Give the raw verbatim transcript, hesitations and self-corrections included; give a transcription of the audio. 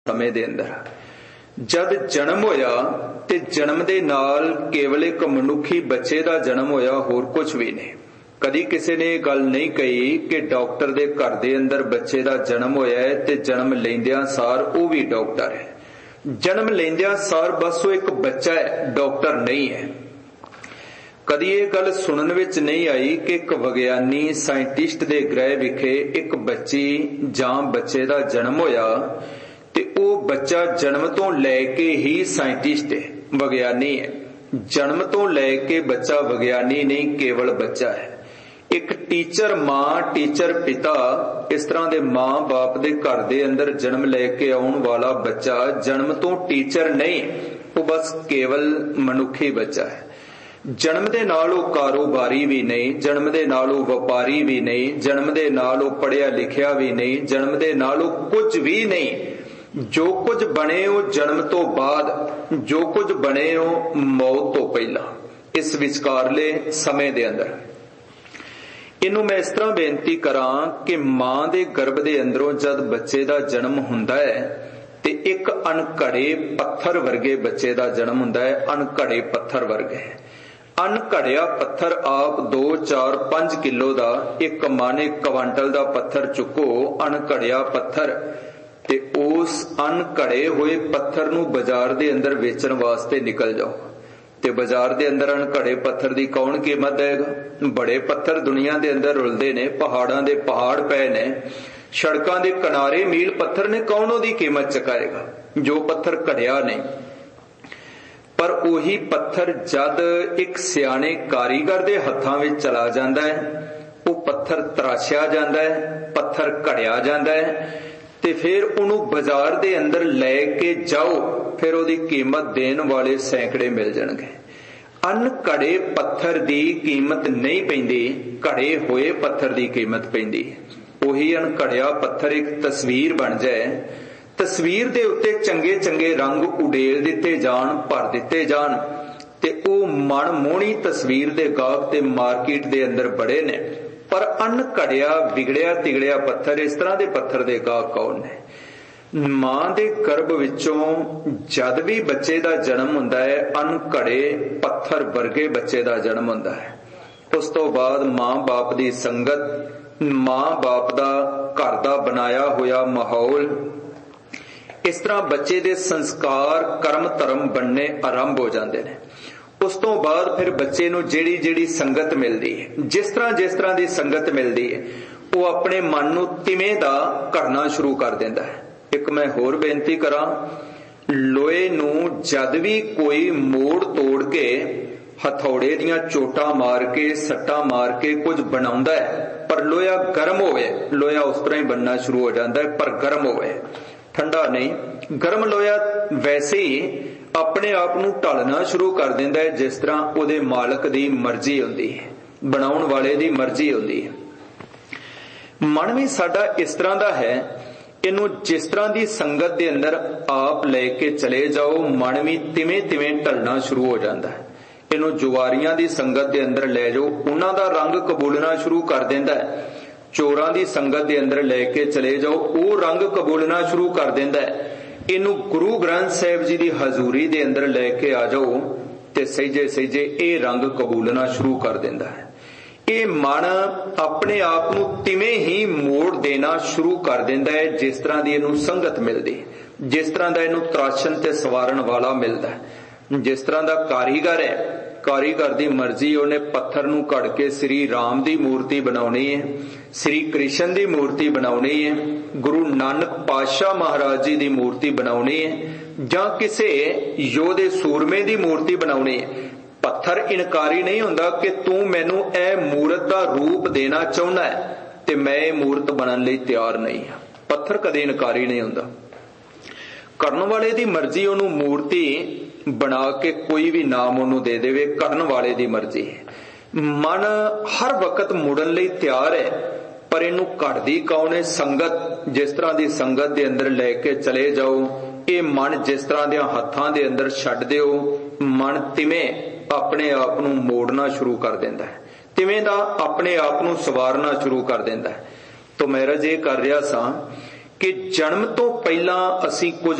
ਸਮੇਂ ਦੇ ਅੰਦਰ जद जन्म होया ते जन्म दे नाल केवल एक मनुखी बच्चे दा जन्म होया, होर कुछ भी नहीं। कदी किसी ने गल नहीं कही कि डॉक्टर दे घर दे अंदर बच्चे दा जन्म होया है ते जन्म लैंदियां सार वो भी डॉक्टर है। जन्म लैंदियां सार बस वो एक बच्चा है, डॉक्टर नहीं है। कदी ये गल सुनन विच नहीं आई कि एक विग्यानी साइंटिस्ट दे ग्रह विखे एक बच्ची जां बच्चे दा जन्म होया ते वो बच्चा जन्म तो लैके ही साइंटिस्ट है, विग्यानी है। जन्म तो लैके बच्चा विग्यानी नहीं, केवल बच्चा है। एक टीचर मां, टीचर पिता, इस तरह दे मां बाप दे घर दे अंदर जन्म लैके आउण वाला बच्चा जन्म तो टीचर नहीं, वो बस केवल मनुखी बच्चा है। जन्म दे नाल वो कारोबारी भी नहीं, जन्म दे नाल वो व्यापारी भी नहीं, जन्म दे नाल वो पढ़िया लिखिया भी नहीं, जन्म दे नाल वो कुछ भी नहीं। जो कुछ बने हो जन्म तो बाद, जो कुछ बने हो मौत तो पहला, इस विचकारले समय दे अंदर। इनू मैं इस तरह बेनती करा कि मां दे गर्भ दे अंदरों जद बच्चे दा जन्म हुंदा है ते एक अनघड़े पत्थर वर्गे बच्चे दा जन्म हुंदा है। अनघड़े पत्थर वर्गे, अनघड़िया पत्थर आप दो चार पांच किलो दा, एक मां ने क्वांटल दा पत्थर चुको, अनघड़िया पत्थर ते उस अनघड़े हुए पत्थर नू बाजार दे अंदर वेचण वास्ते निकल जाओ ते बाजार दे अंदर अनघड़े पत्थर दी कौन कीमत देगा? बड़े पत्थर दुनिया दे अंदर रुलदे ने, पहाड़ां दे पहाड़ पए ने, सड़कां दे किनारे मील पत्थर ने, कौन ओदी कीमत चुकाएगा? जो पत्थर घड़िया नहीं। पर उही पत्थर जद एक सियाणे कारीगर दे हत्थां विच चला जांदा है, वो पत्थर तराशिया जांदा है, पत्थर घड़िया जांदा है ते फिर उन्हों बाजार दे अंदर लैके जाओ, फिर ओदी कीमत देने वाले सैकड़े मिल जाणगे। अनघड़े पत्थर दी कीमत नहीं पैंदी, घड़े हुए पत्थर दी कीमत पैंदी। उही अनघड़िया पत्थर एक तस्वीर बन जाए, तस्वीर दे उत्ते चंगे चंगे रंग उडेल दिते जान, भर दिते जान ते ओ मन मोहनी तस्वीर दे गाहक ते मार्केट दे अंदर बड़े ने। पर अनघड़िया बिगड़िया तिगड़िया पत्थर, इस तरह दे पत्थर दे गाहक कौन ने? मां दे गर्भ विचों जद भी बच्चे दा जन्म हुंदा है, अनघड़े पत्थर वर्गे बच्चे दा जन्म हुंदा है। उस तो बाद मां बाप दी संगत, मां बाप दा घर दा बनाया होया माहौल, इस तरह बच्चे दे संस्कार कर्म धर्म बनने आरंभ हो जाते हैं। उस तो बाद फिर बच्चे नूं जेड़ी जेड़ी संगत मिलती है, जिस तरह जिस तरह की संगत मिलती है, वो अपने मन नूं तिवें दा करना शुरू कर देंदा है। एक मैं होर बेनती करा, लोहे नूं जद भी कोई मोड़ तोड़ के हथौड़े दियां चोटां मार के सट्टां मार के कुछ बनाउंदा है, पर लोहा गर्म होवे, लोहा उस तरह ही बनना शुरू हो जाता है, पर गर्म होवे, ठंडा नहीं। गर्म लोहा वैसे ही अपने आप नूं ढलना शुरू कर दिंदा है, जिस तरह उहदे मालक दी मर्जी हुंदी है, बनाउण वाले दी मर्जी हुंदी है। मन भी साडा इस तरह दा है, इनू जिस तरह दी संगत दे अंदर आप लेके चले जाओ, मन भी तिवें तिवें ढलना शुरू हो जाता है। इनू जुआरियां दी संगत दे अंदर ले जाओ, उन्हां दा रंग कबूलना शुरू कर दिंदा है। चोरां दी संगत दे अंदर लेके चले जाओ, वो रंग कबूलना शुरू कर दिंदा है। इनू गुरु ग्रंथ साहिब जी दी हजूरी दे अंदर लेके आ जाओ ते सहजे सहजे ये रंग कबूलना शुरू कर दिंदा है। ये मन अपने आप नूं तिवें ही मोड़ देना शुरू कर दिंदा है, जिस तरह दी इनू संगत मिलदी, जिस तरह दा इनू तराशन ते सवारण वाला मिलदा है। जिस तरह दा कारीगर है, कारीगर दी मर्जी, उन्हें पत्थर नूं घड़ के श्री राम दी मूर्ति बनाउणी है, श्री कृष्ण दी मूर्ति बनाउणी है, गुरु नानक पातशाह महाराज जी दी मूर्ति बनाउणी है, जां किसे योधे सूरमे दी मूर्ति बनाउणी है। पत्थर इनकारी नहीं हुंदा कि तू मैनू ए मूरत दा रूप देना चाहुंदा है ते मैं मूरत बनन लई तैयार नहीं हां। पत्थर कदे इनकारी नहीं हुंदा। करन वाले दी मर्जी ओनू मूर्ति बना के कोई भी नाम ओनू दे देवे, करन वाले दी मर्जी है। मन हर वक्त मुड़न लई तैयार है, पर इनू घड़दी कौन है? संगत। जिस तरह की संगत दे अंदर लेके चले जाओ, ये मन जिस तरह दे हत्थां दे अंदर छड्ड दिओ, मन तिवें अपने आप नूं मोड़ना शुरू कर दिंदा है, तिवें दा अपने आप नूं सवारना शुरू कर दिंदा है। तो मैं रज ये कर रहा सा ਕਿ ਜਨਮ ਤੋਂ ਪਹਿਲਾਂ ਅਸੀਂ ਕੁਝ